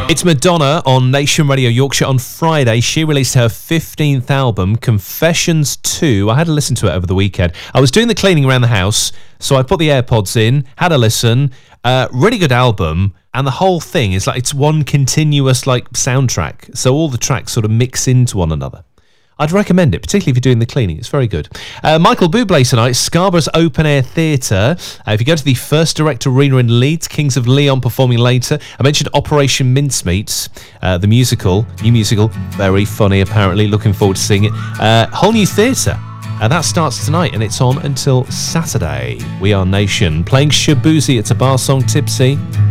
It's Madonna on Nation Radio Yorkshire on Friday. She released her 15th album, Confessions 2. I had a listen to it over the weekend. I was doing the cleaning around the house, so I put the AirPods in, had a listen. Really good album, and the whole thing is like it's one continuous like soundtrack. So all the tracks sort of mix into one another. I'd recommend it, particularly if you're doing the cleaning. It's very good. Michael Bublé tonight, Scarborough's Open Air Theatre. If you go to the First Direct Arena in Leeds, Kings of Leon performing later. I mentioned Operation Mincemeat, the musical, new musical, very funny apparently. Looking forward to seeing it. Whole new theatre. That starts tonight and it's on until Saturday. We Are Nation, playing Shabuzi. It's a bar song, Tipsy.